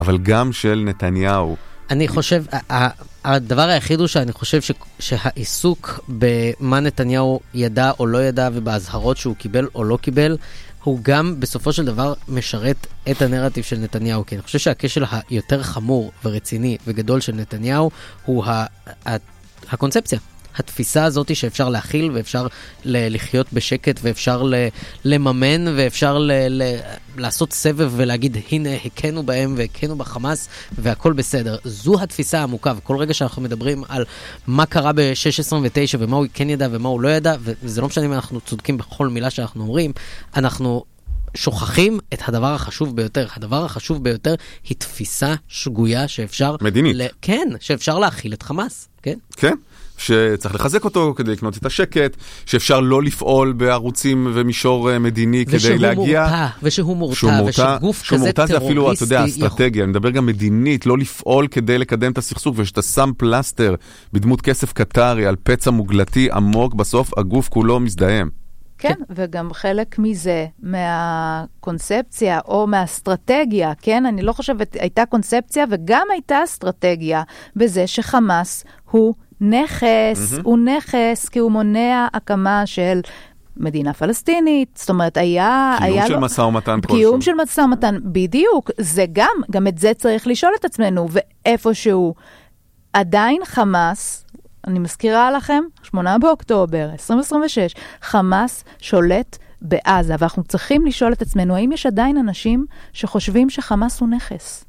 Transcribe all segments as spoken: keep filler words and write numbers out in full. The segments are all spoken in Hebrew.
אבל גם של נתניהו. אני חושב, הדבר היחיד הוא שאני חושב שהעיסוק במה נתניהו ידע או לא ידע ובהזהרות שהוא קיבל או לא קיבל, הוא גם בסופו של דבר משרת את הנרטיב של נתניהו. כי אני חושב שהכשל היותר חמור ורציני וגדול של נתניהו הוא הקונספציה. התפיסה הזאת שאפשר להכיל ואפשר לחיות בשקט ואפשר לממן ואפשר לעשות סבב ולהגיד הנה הקנו בהם והקנו בחמאס והכל בסדר. זו התפיסה העמוקה, וכל רגע שאנחנו מדברים על מה קרה ב-שש עשרים ותשע ומה הוא כן ידע ומה הוא לא ידע, וזה לא משנה אם אנחנו צודקים בכל מילה שאנחנו אומרים, אנחנו שוכחים את הדבר החשוב ביותר. הדבר החשוב ביותר היא תפיסה שגויה שאפשר מדינית. ל... כן, שאפשר להכיל את חמאס. כן? כן. שצריך לחזק אותו כדי לקנות את השקט, שאפשר לא לפעול בערוצים ומישור מדיני כדי להגיע. מורתע, ושהוא מורתע, ושגוף כזה טרוריסטי. זה אפילו, אתה יודע, אסטרטגיה. אני מדבר גם מדינית, לא לפעול כדי לקדם את הסכסוך, ושאתה שם פלסטר בדמות כסף קטרי על פצע מוגלתי עמוק, בסוף הגוף כולו מזדהם. כן, וגם חלק מזה, מהקונספציה או מהאסטרטגיה, כן? אני לא חושבת, הייתה קונספציה וגם הייתה אסטרטגיה בזה שחמאס הוא נכס, mm-hmm. הוא נכס, כי הוא מונע הקמה של מדינה פלסטינית, זאת אומרת, היה... קיום היה של לו, משא ומתן כלשהו. קיום של משא ומתן, בדיוק, זה גם, גם את זה צריך לשאול את עצמנו, ואיפשהו, עדיין חמאס, אני מזכירה לכם, שמונה באוקטובר, עשרים עשרים ושש, חמאס שולט בעזה, ואנחנו צריכים לשאול את עצמנו, האם יש עדיין אנשים שחושבים שחמאס הוא נכס?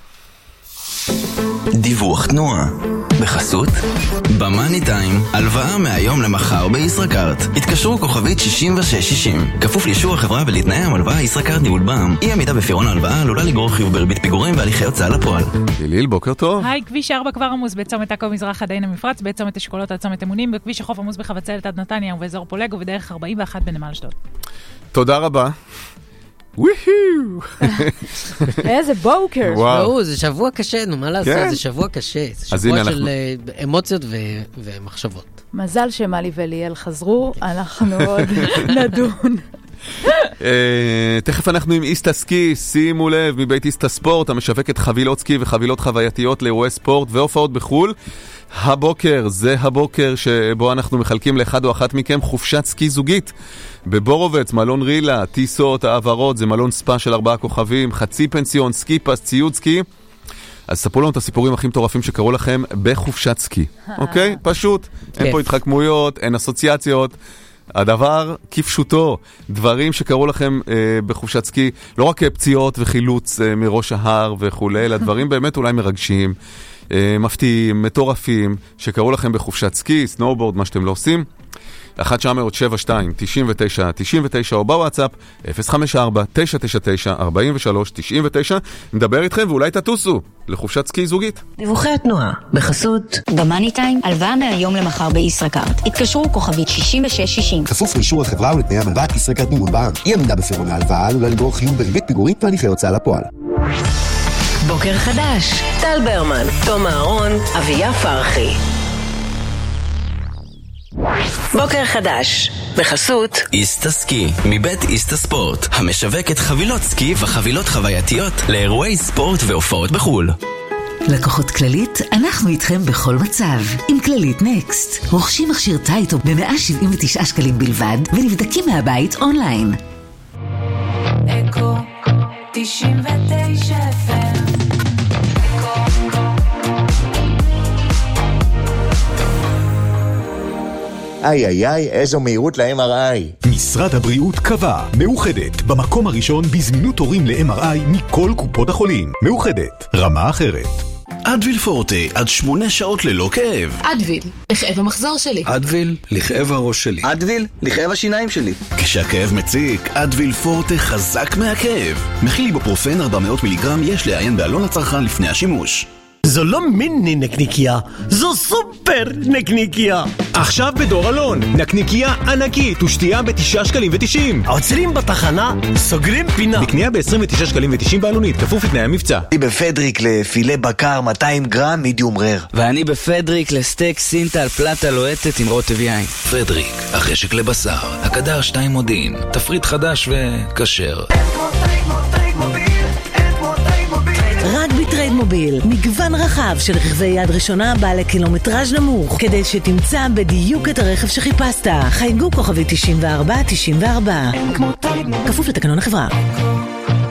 דיווח תנועה בחסות במאני טיים, הלוואה מהיום למחר בישראכרט. התקשרו כוכבית שישים ושש שישים, כפוף לאישור החברה ולתנאי המלוואה. ישראכרט ניהול בע"מ. אי עמידה בפירעון ההלוואה עלולה לגרור חיוב בריבית פיגורים והליכי הוצאה לפועל. ליל, בוקר טוב. היי, כביש ארבע כבר עמוס בצומת עכו מזרח עד עין המפרץ, בצומת אשכולות עד צומת אמונים, בכביש החוף עמוס בחבצלת עד נתניה ובאזור פולג ובדרך ארבעים ואחת בנמל אשדוד. תודה רבה. וויהו! איזה בוקר. וואו, זה שבוע קשה, נו, מה לעשות? זה שבוע קשה. זה שבוע של אמוציות ומחשבות. מזל שמלי וליאל חזרו, אנחנו עוד נדון. תכף אנחנו עם איסטה סקי, שימו לב, מבית איסטה ספורט, המשווקת חבילות סקי וחבילות חווייתיות לאירועי ספורט והופעות בחול. הבוקר, זה הבוקר שבו אנחנו מחלקים לאחד או אחת מכם חופשת סקי זוגית. בבורובץ, מלון רילה, טיסות, העברות, זה מלון ספה של ארבעה כוכבים, חצי פנסיון, סקי פס, ציוד סקי. אז ספרו לנו את הסיפורים הכי מטורפים שקראו לכם בחופשת סקי. אוקיי? פשוט. אין פה התחכמויות, אין אסוציאציות. הדבר כפשוטו, דברים שקראו לכם אה, בחופשת סקי, לא רק פציעות וחילוץ אה, מראש ההר וכו', אלא דברים באמת אולי מרגשים, אה, מפתיעים, מטורפים, שקראו לכם בחופשת סקי, סנובורד, מה שאתם לא עושים. אחת תשע אפס שבע שתיים תשעים ותשע תשעים ותשע או בוואטסאפ אפס חמש ארבע תשע תשע תשע ארבעים ושלוש תשעים ותשע. נדבר איתכם ואולי תטוסו לחופשת סקי זוגית. דיווחי התנועה בחסות במאני טיים, הלוואה מהיום למחר בישראכרט. התקשרו כוכבית שישים ושש שישים, כפוף לאישור החברה ולתנאי המלוואה. ישראכרט ניהול בע"מ. אי עמידה בפירעון ההלוואה עלולה לגרור חיוב בריבית פיגורים והליכי הוצאה לפועל. בוקר חדש, טל ברמן, תום אהרון, אביה פרחי. בוקר חדש בחסות איסטה סקי, מבית איסטה ספורט, המשווקת חבילות סקי וחבילות חווייתיות לאירועי ספורט והופעות בחול. לקוחות כללית, אנחנו איתכם בכל מצב. עם כללית נקסט, רוכשים מכשיר טייטו ב-מאה שבעים ותשעה שקלים בלבד ונבדקים מהבית אונליין. אקו תשעים ותשע אף אם. איי איי איי, איזו מהירות ל-אם אר איי. משרד הבריאות קבע, מאוחדת, במקום הראשון בזמינות תורים ל-אם אר איי מכל קופות החולים. מאוחדת, רמה אחרת. אדוויל פורטה, עד שמונה שעות ללא כאב. אדוויל, לכאב המחזור שלי. אדוויל, לכאב הראש שלי. אדוויל, לכאב השיניים שלי. כשהכאב מציק, אדוויל פורטה חזק מהכאב. מכיל איבופרופן ארבע מאות מיליגרם, יש לעיין בעלון הצרכן לפני השימוש. זו לא מיני נקניקיה, זו סופר נקניקיה. עכשיו בדור אלון, נקניקיה ענקית ושתייה בתשעה שקלים ותשעים. עוצרים בתחנה, סוגרים פינה. בקנייה ב-עשרים ותשעה שקלים ותשעים בעלונית, כפוף לתנאי המבצע. אני בפדריק לפילה בקר מאתיים גרם מידיום רר. ואני בפדריק לסטייק סינטל פלטה לוהטת עם רוטב יין. פדריק, החשק לבשר, הקדר שתיים מודיעין, תפריט חדש וכשר. רק טרייד מוביל, מגוון רחב של רכבי יד ראשונה בעלי קילומטראז' נמוך, כדי שתמצא בדיוק את הרכב שחיפשת. חייגו כוכבי תשעים וארבע תשעים וארבע. כפוף לתקנון החברה.